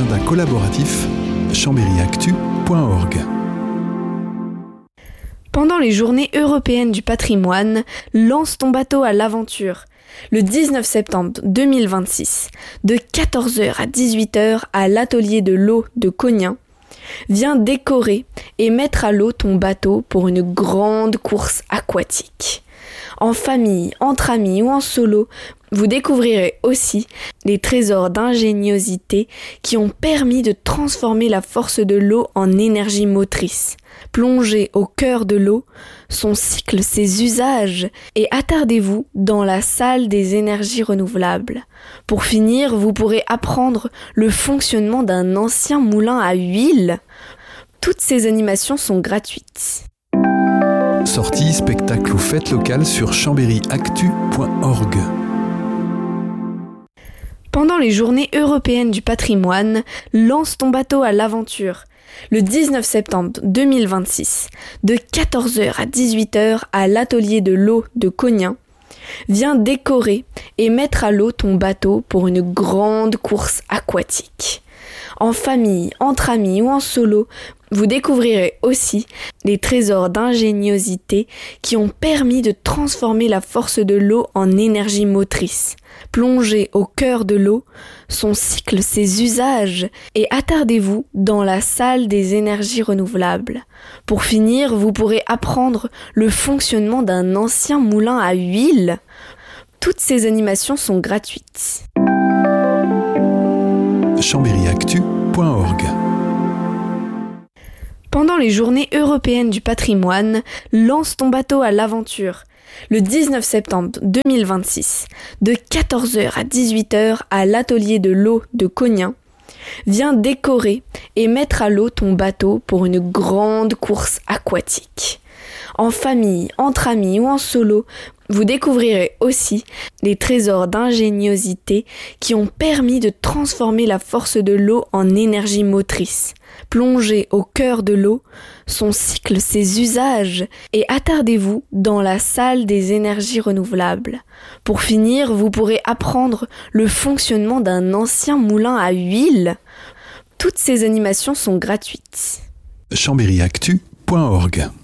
agenda collaboratif chambéryactu.org. Pendant les Journées européennes du patrimoine, lance ton bateau à l'aventure. Le 19 septembre 2026, de 14h à 18h à l'atelier de l'eau de Cognin, viens décorer et mettre à l'eau ton bateau pour une grande course aquatique. En famille, entre amis ou en solo, vous découvrirez aussi les trésors d'ingéniosité qui ont permis de transformer la force de l'eau en énergie motrice. Plongez au cœur de l'eau, son cycle, ses usages, et attardez-vous dans la salle des énergies renouvelables. Pour finir, vous pourrez apprendre le fonctionnement d'un ancien moulin à huile. Toutes ces animations sont gratuites. Sorties, spectacles ou fêtes locales sur chambéryactu.org. Pendant les Journées européennes du patrimoine, lance ton bateau à l'aventure. Le 19 septembre 2026, de 14h à 18h à l'atelier de l'eau de Cognin, viens décorer et mettre à l'eau ton bateau pour une grande course aquatique. En famille, entre amis ou en solo, vous découvrirez aussi les trésors d'ingéniosité qui ont permis de transformer la force de l'eau en énergie motrice. Plongez au cœur de l'eau, son cycle, ses usages, et attardez-vous dans la salle des énergies renouvelables. Pour finir, vous pourrez apprendre le fonctionnement d'un ancien moulin à huile. Toutes ces animations sont gratuites. chambéryactu.org. Pendant les Journées européennes du patrimoine, lance ton bateau à l'aventure. Le 19 septembre 2026, de 14h à 18h à l'atelier de l'eau de Cognin, viens décorer et mettre à l'eau ton bateau pour une grande course aquatique. En famille, entre amis ou en solo, vous découvrirez aussi les trésors d'ingéniosité qui ont permis de transformer la force de l'eau en énergie motrice. Plongez au cœur de l'eau, son cycle, ses usages, et attardez-vous dans la salle des énergies renouvelables. Pour finir, vous pourrez apprendre le fonctionnement d'un ancien moulin à huile. Toutes ces animations sont gratuites. chambéryactu.org.